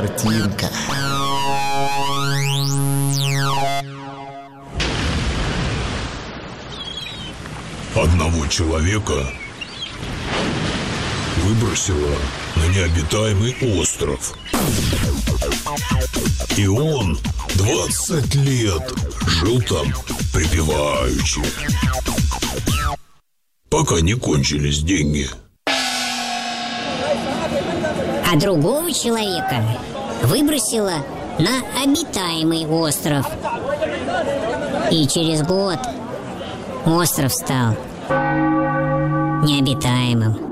Картинка. Одного человека выбросило на необитаемый остров. И он 20 лет жил там припеваючи, пока не кончились деньги. А другого человека выбросило на обитаемый остров. И через год остров стал необитаемым.